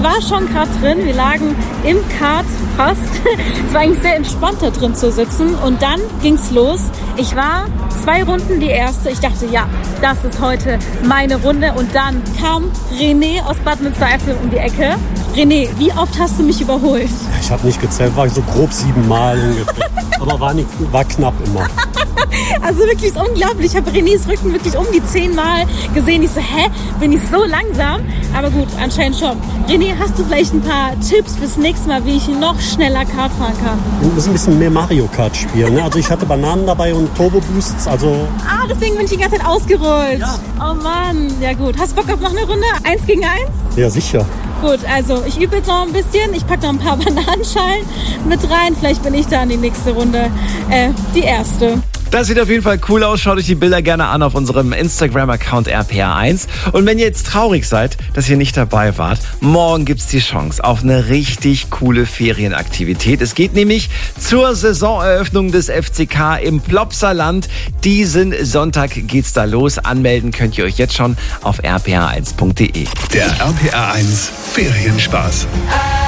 war schon gerade drin. Wir lagen im Kart fast. Es war eigentlich sehr entspannt, da drin zu sitzen. Und dann ging's los. Ich war 2 Runden die erste. Ich dachte, ja, das ist heute meine Runde. Und dann kam René aus Bad Münstereifel um die Ecke. René, wie oft hast du mich überholt? Ich habe nicht gezählt, war so grob 7 Mal ungefähr. Aber war knapp immer. Also wirklich ist unglaublich. Ich habe Renés Rücken wirklich um die 10 Mal gesehen. Ich so, bin ich so langsam? Aber gut, anscheinend schon. René, hast du vielleicht ein paar Tipps fürs nächste Mal, wie ich noch schneller Kart fahren kann? Wir müssen ein bisschen mehr Mario Kart spielen. Ne? Also ich hatte Bananen dabei und Turbo Boosts. Also deswegen bin ich die ganze Zeit ausgerollt. Ja. Oh Mann, ja gut. Hast du Bock auf noch eine Runde? 1 gegen 1? Ja, sicher. Gut, also ich übe jetzt noch ein bisschen. Ich packe noch ein paar Bananenschalen mit rein. Vielleicht bin ich dann die nächste Runde die erste. Das sieht auf jeden Fall cool aus. Schaut euch die Bilder gerne an auf unserem Instagram-Account RPR1. Und wenn ihr jetzt traurig seid, dass ihr nicht dabei wart, morgen gibt's die Chance auf eine richtig coole Ferienaktivität. Es geht nämlich zur Saisoneröffnung des FCK im Plopsaland. Diesen Sonntag geht's da los. Anmelden könnt ihr euch jetzt schon auf rpr1.de. Der RPR1 Ferienspaß.